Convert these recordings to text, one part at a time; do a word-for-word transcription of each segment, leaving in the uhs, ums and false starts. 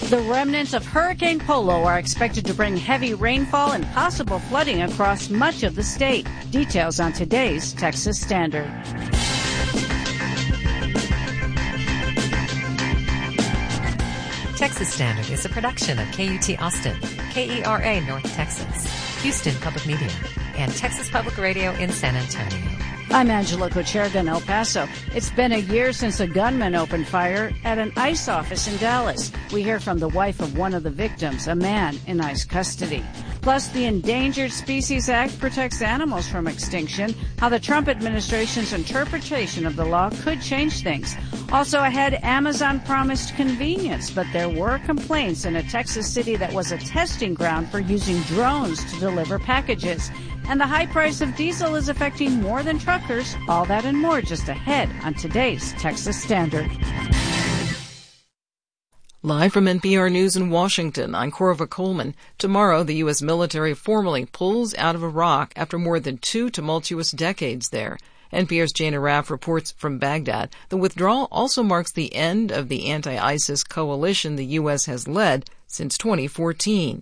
The remnants of Hurricane Polo are expected to bring heavy rainfall and possible flooding across much of the state. Details on today's Texas Standard. Texas Standard is a production of K U T Austin, K E R A North Texas, Houston Public Media, and Texas Public Radio in San Antonio. I'm Angela Kocherga in El Paso. It's been a year since a gunman opened fire at an ICE office in Dallas. We hear from the wife of one of the victims, a man in ICE custody. Plus, the Endangered Species Act protects animals from extinction, how the Trump administration's interpretation of the law could change things. Also ahead, Amazon promised convenience, but there were complaints in a Texas city that was a testing ground for using drones to deliver packages. And the high price of diesel is affecting more than truckers. All that and more just ahead on today's Texas Standard. Live from N P R News in Washington, I'm Corva Coleman. Tomorrow, the U S military formally pulls out of Iraq after more than two tumultuous decades there. N P R's Jana Raff reports from Baghdad. The withdrawal also marks the end of the anti-ISIS coalition the U S has led since twenty fourteen.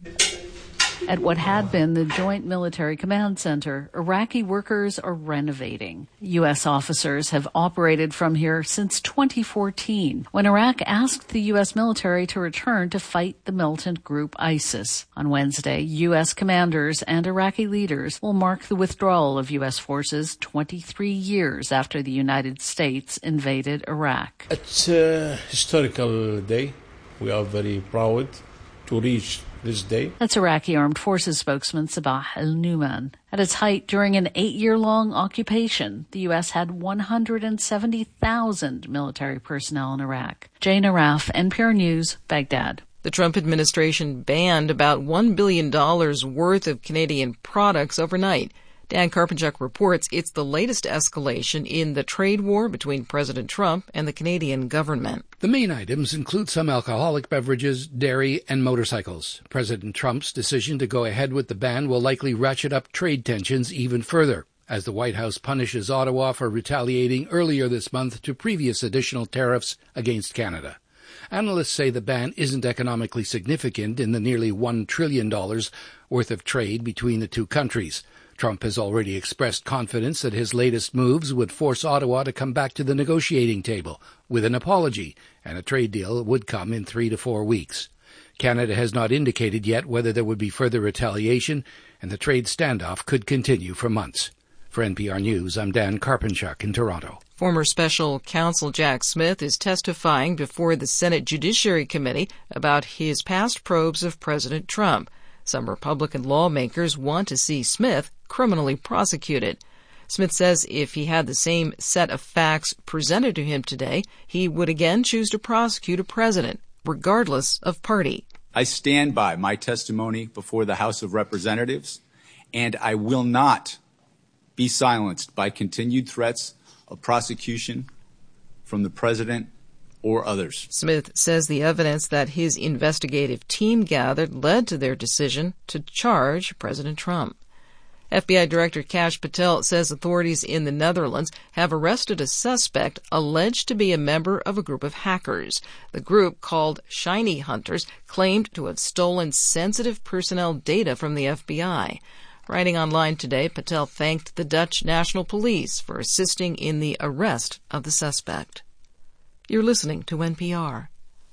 At what had been the Joint Military Command Center, Iraqi workers are renovating. U S officers have operated from here since twenty fourteen, when Iraq asked the U S military to return to fight the militant group ISIS. On Wednesday, U S commanders and Iraqi leaders will mark the withdrawal of U S forces twenty-three years after the United States invaded Iraq. It's a historical day. We are very proud to reach this day. That's Iraqi Armed Forces spokesman Sabah al-Numan. At its height, during an eight-year-long occupation, the U S had one hundred seventy thousand military personnel in Iraq. Jana Raff, N P R News, Baghdad. The Trump administration banned about one billion dollars worth of Canadian products overnight. Dan Karpenchuk reports it's the latest escalation in the trade war between President Trump and the Canadian government. The main items include some alcoholic beverages, dairy, and motorcycles. President Trump's decision to go ahead with the ban will likely ratchet up trade tensions even further, as the White House punishes Ottawa for retaliating earlier this month to previous additional tariffs against Canada. Analysts say the ban isn't economically significant in the nearly one trillion dollars worth of trade between the two countries. Trump has already expressed confidence that his latest moves would force Ottawa to come back to the negotiating table with an apology, and a trade deal would come in three to four weeks. Canada has not indicated yet whether there would be further retaliation, and the trade standoff could continue for months. For N P R News, I'm Dan Karpenchuk in Toronto. Former Special Counsel Jack Smith is testifying before the Senate Judiciary Committee about his past probes of President Trump. Some Republican lawmakers want to see Smith criminally prosecuted. Smith says if he had the same set of facts presented to him today, he would again choose to prosecute a president, regardless of party. I stand by my testimony before the House of Representatives, and I will not be silenced by continued threats of prosecution from the president or others. Smith says the evidence that his investigative team gathered led to their decision to charge President Trump. F B I Director Kash Patel says authorities in the Netherlands have arrested a suspect alleged to be a member of a group of hackers. The group, called Shiny Hunters, claimed to have stolen sensitive personnel data from the F B I. Writing online today, Patel thanked the Dutch National Police for assisting in the arrest of the suspect. You're listening to N P R.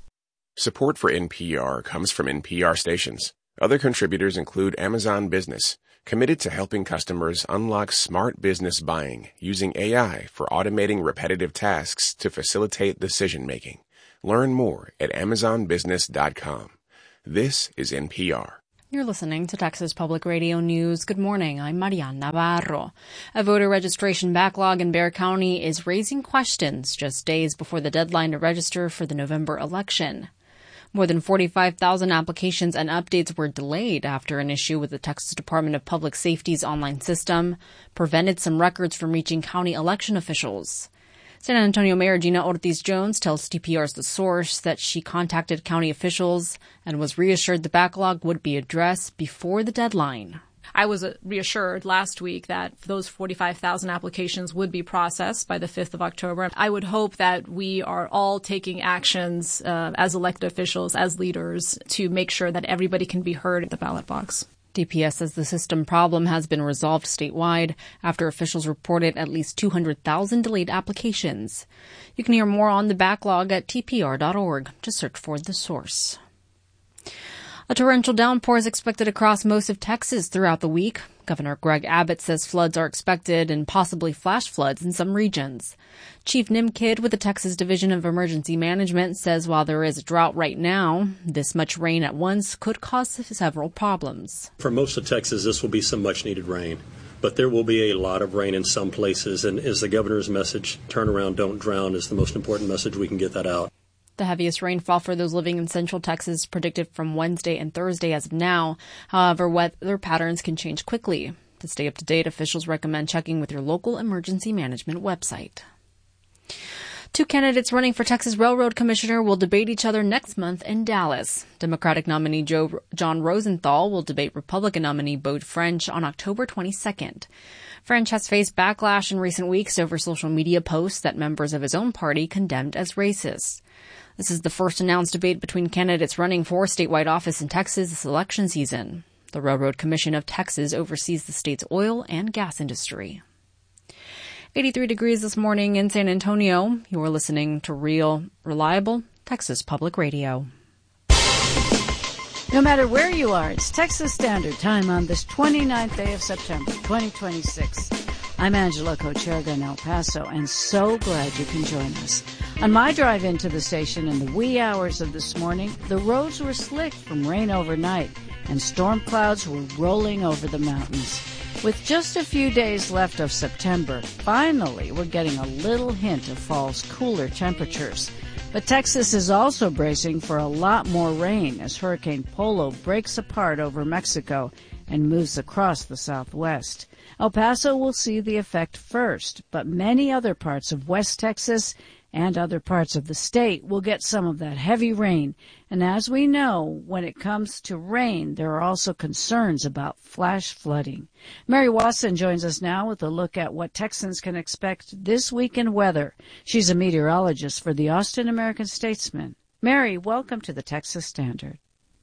Support for N P R comes from N P R stations. Other contributors include Amazon Business, committed to helping customers unlock smart business buying using A I for automating repetitive tasks to facilitate decision-making. Learn more at amazon business dot com. This is N P R. You're listening to Texas Public Radio News. Good morning. I'm Mariana Navarro. A voter registration backlog in Bexar County is raising questions just days before the deadline to register for the November election. More than forty-five thousand applications and updates were delayed after an issue with the Texas Department of Public Safety's online system prevented some records from reaching county election officials. San Antonio Mayor Gina Ortiz-Jones tells T P R's The Source that she contacted county officials and was reassured the backlog would be addressed before the deadline. I was reassured last week that those forty-five thousand applications would be processed by the fifth of October. I would hope that we are all taking actions uh, as elected officials, as leaders, to make sure that everybody can be heard at the ballot box. D P S says the system problem has been resolved statewide after officials reported at least two hundred thousand delayed applications. You can hear more on the backlog at T P R dot org. Just search for The Source. A torrential downpour is expected across most of Texas throughout the week. Governor Greg Abbott says floods are expected and possibly flash floods in some regions. Chief Nim Kidd with the Texas Division of Emergency Management says while there is a drought right now, this much rain at once could cause several problems. For most of Texas, this will be some much-needed rain, but there will be a lot of rain in some places. And as the governor's message, turn around, don't drown, is the most important message. We can get that out. The heaviest rainfall for those living in central Texas predicted from Wednesday and Thursday as of now. However, weather patterns can change quickly. To stay up to date, officials recommend checking with your local emergency management website. Two candidates running for Texas Railroad Commissioner will debate each other next month in Dallas. Democratic nominee Joe, John Rosenthal will debate Republican nominee Beau French on October twenty-second. French has faced backlash in recent weeks over social media posts that members of his own party condemned as racist. This is the first announced debate between candidates running for statewide office in Texas this election season. The Railroad Commission of Texas oversees the state's oil and gas industry. eighty-three degrees this morning in San Antonio. You're listening to Real, Reliable Texas Public Radio. No matter where you are, it's Texas Standard Time on this twenty-ninth day of September, twenty twenty-six. I'm Angela Kocherga in El Paso, and so glad you can join us. On my drive into the station in the wee hours of this morning, the roads were slick from rain overnight, and storm clouds were rolling over the mountains. With just a few days left of September, finally we're getting a little hint of fall's cooler temperatures. But Texas is also bracing for a lot more rain as Hurricane Polo breaks apart over Mexico and moves across the southwest. El Paso will see the effect first, but many other parts of West Texas and other parts of the state will get some of that heavy rain. And as we know, when it comes to rain, there are also concerns about flash flooding. Mary Watson joins us now with a look at what Texans can expect this week in weather. She's a meteorologist for the Austin American-Statesman. Mary, welcome to the Texas Standard.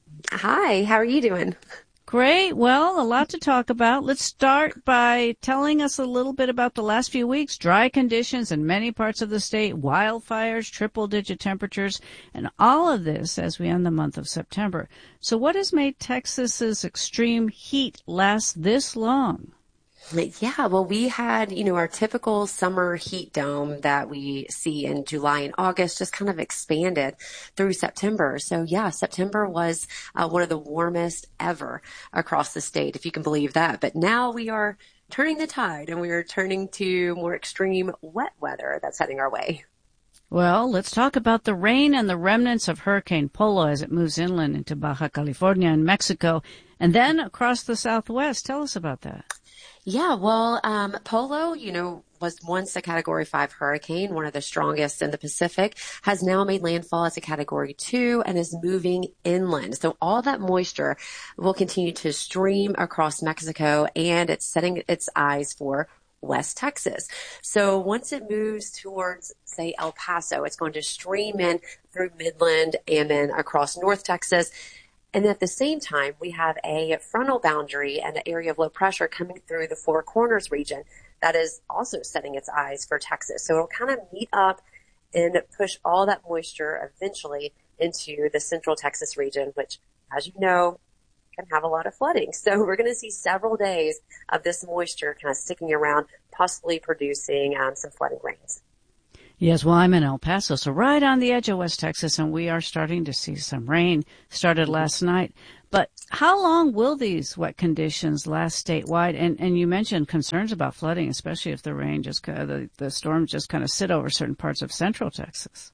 Hi, how are you doing? Great. Well, a lot to talk about. Let's start by telling us a little bit about the last few weeks. Dry conditions in many parts of the state, wildfires, triple-digit temperatures, and all of this as we end the month of September. So what has made Texas's extreme heat last this long? Yeah, well, we had, you know, our typical summer heat dome that we see in July and August just kind of expanded through September. So, yeah, September was uh, one of the warmest ever across the state, if you can believe that. But now we are turning the tide and we are turning to more extreme wet weather that's heading our way. Well, let's talk about the rain and the remnants of Hurricane Polo as it moves inland into Baja California and Mexico and then across the southwest. Tell us about that. Yeah, well, um, Polo, you know, was once a Category five hurricane, one of the strongest in the Pacific, has now made landfall as a Category two and is moving inland. So all that moisture will continue to stream across Mexico, and it's setting its eyes for West Texas. So once it moves towards, say, El Paso, it's going to stream in through Midland and then across North Texas. And at the same time, we have a frontal boundary and an area of low pressure coming through the Four Corners region that is also setting its eyes for Texas. So it'll kind of meet up and push all that moisture eventually into the central Texas region, which, as you know, can have a lot of flooding. So we're going to see several days of this moisture kind of sticking around, possibly producing um, some flooding rains. Yes, well, I'm in El Paso, so right on the edge of West Texas, and we are starting to see some rain. Started last night. But how long will these wet conditions last statewide? And and you mentioned concerns about flooding, especially if the rain just uh, the the storms just kind of sit over certain parts of central Texas.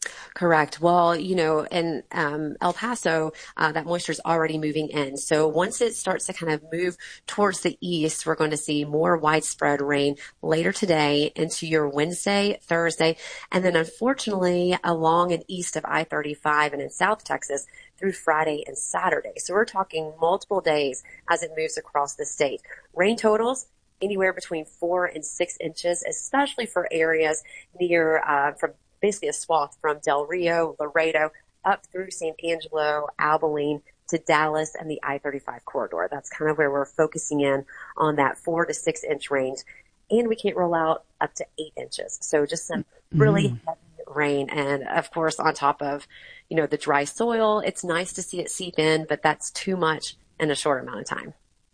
Correct. Well, you know, in um, El Paso, uh, that moisture is already moving in. So once it starts to kind of move towards the east, we're going to see more widespread rain later today into your Wednesday, Thursday, and then unfortunately along and east of I thirty-five and in South Texas through Friday and Saturday. So we're talking multiple days as it moves across the state. Rain totals anywhere between four and six inches, especially for areas near uh, from basically a swath from Del Rio, Laredo, up through San Angelo, Abilene, to Dallas and the I thirty-five corridor. That's kind of where we're focusing in on that four to six inch range. And we can't roll out up to eight inches. So just some really mm. heavy rain. And of course, on top of, you know, the dry soil, it's nice to see it seep in, but that's too much in a short amount of time.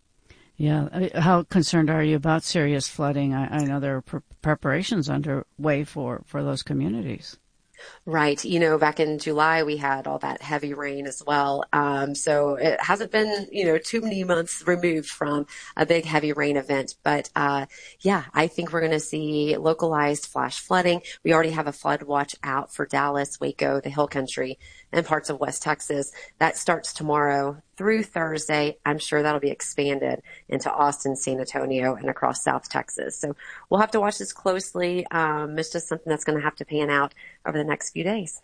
Yeah. How concerned are you about serious flooding? I, I know there are pre- preparations underway for, for those communities. Right. You know, back in July, we had all that heavy rain as well. Um, so it hasn't been, you know, too many months removed from a big heavy rain event. But, uh, yeah, I think we're going to see localized flash flooding. We already have a flood watch out for Dallas, Waco, the Hill Country, and parts of West Texas. That starts tomorrow through Thursday. I'm sure that'll be expanded into Austin, San Antonio, and across South Texas. So we'll have to watch this closely. Um, it's just something that's going to have to pan out over the next few days.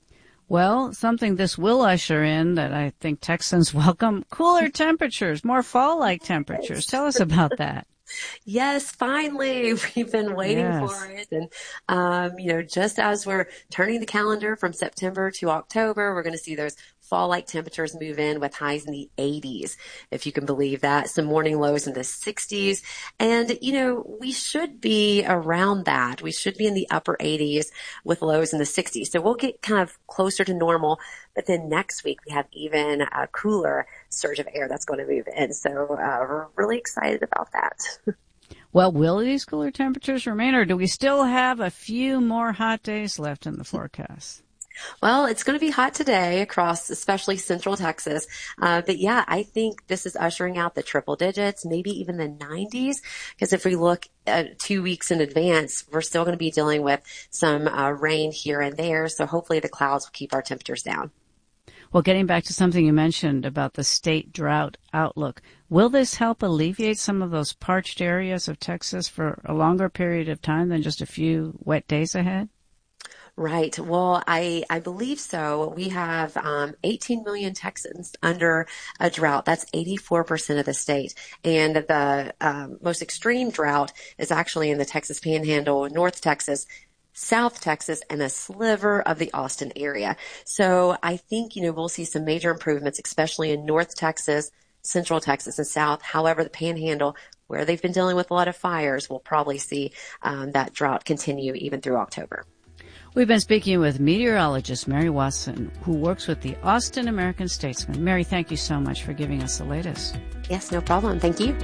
Well, something this will usher in that I think Texans welcome, cooler temperatures, more fall-like temperatures. Tell us about that. Yes, finally. We've been waiting yes. for it. And, um, you know, just as we're turning the calendar from September to October, we're going to see those fall-like temperatures move in with highs in the eighties, if you can believe that. Some morning lows in the sixties. And, you know, we should be around that. We should be in the upper eighties with lows in the sixties. So we'll get kind of closer to normal. But then next week we have even a cooler surge of air that's going to move in. So uh, we're really excited about that. Well, will these cooler temperatures remain, or do we still have a few more hot days left in the forecast? Well, it's going to be hot today across especially central Texas. Uh, but yeah, I think this is ushering out the triple digits, maybe even the nineties. Because if we look at two weeks in advance, we're still going to be dealing with some uh, rain here and there. So hopefully the clouds will keep our temperatures down. Well, getting back to something you mentioned about the state drought outlook, will this help alleviate some of those parched areas of Texas for a longer period of time than just a few wet days ahead? Right. Well, I, I believe so. We have um, eighteen million Texans under a drought. That's eighty-four percent of the state. And the um, most extreme drought is actually in the Texas Panhandle, North Texas, South Texas, and a sliver of the Austin area. So I think, you know, we'll see some major improvements, especially in North Texas, Central Texas, and South. However, the Panhandle, where they've been dealing with a lot of fires, we'll probably see um, that drought continue even through October. We've been speaking with meteorologist Mary Watson, who works with the Austin American-Statesman. Mary, thank you so much for giving us the latest. Yes, no problem. Thank you.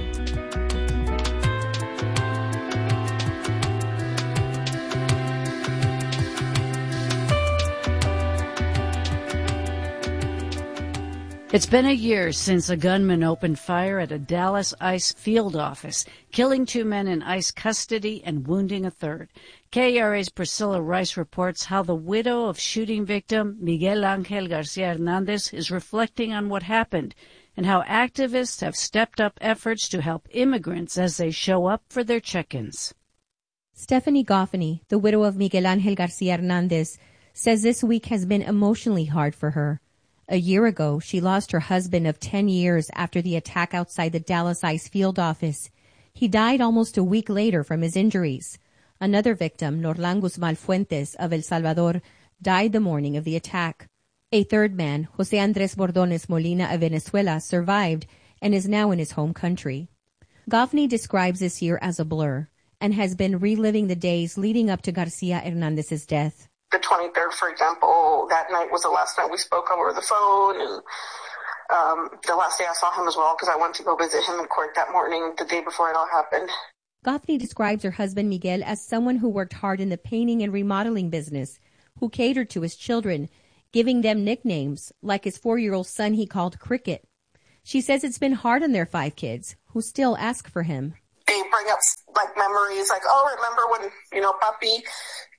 It's been a year since a gunman opened fire at a Dallas ICE field office, killing two men in ICE custody and wounding a third. K R A's Priscilla Rice reports how the widow of shooting victim Miguel Angel Garcia Hernandez is reflecting on what happened and how activists have stepped up efforts to help immigrants as they show up for their check-ins. Stephanie Goffney, the widow of Miguel Angel Garcia Hernandez, says this week has been emotionally hard for her. A year ago, she lost her husband of ten years after the attack outside the Dallas ICE field office. He died almost a week later from his injuries. Another victim, Norlan Guzman Fuentes of El Salvador, died the morning of the attack. A third man, Jose Andres Bordones Molina of Venezuela, survived and is now in his home country. Goffney describes this year as a blur and has been reliving the days leading up to Garcia Hernandez's death. The twenty-third, for example, that night was the last night we spoke over the phone, and um, the last day I saw him as well because I went to go visit him in court that morning, the day before it all happened. Goffney describes her husband Miguel as someone who worked hard in the painting and remodeling business, who catered to his children, giving them nicknames, like his four-year-old son he called Cricket. She says it's been hard on their five kids, who still ask for him. They bring up, like, memories, like, oh, remember when, you know, Papi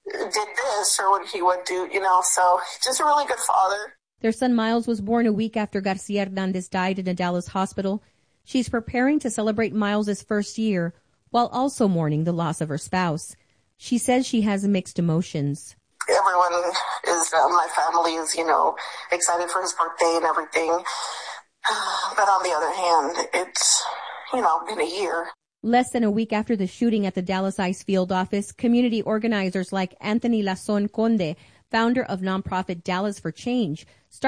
did this or what he would do, you know, so just a really good father. Their son Miles was born a week after Garcia Hernandez died in a Dallas hospital. She's preparing to celebrate Miles' first year while also mourning the loss of her spouse. She says she has mixed emotions. Everyone is, uh, my family is, you know, excited for his birthday and everything. But on the other hand, it's, you know, been a year. Less than a week after the shooting at the Dallas ICE field office, community organizers like Anthony Lazon Conde, founder of nonprofit Dallas for Change,